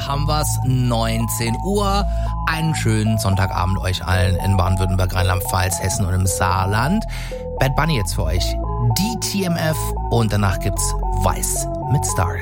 haben wir's, 19 Uhr. Einen schönen Sonntagabend euch allen in Baden-Württemberg, Rheinland-Pfalz, Hessen und im Saarland. Bad Bunny jetzt für euch. Die TMF und danach gibt's Weiß mit Stars.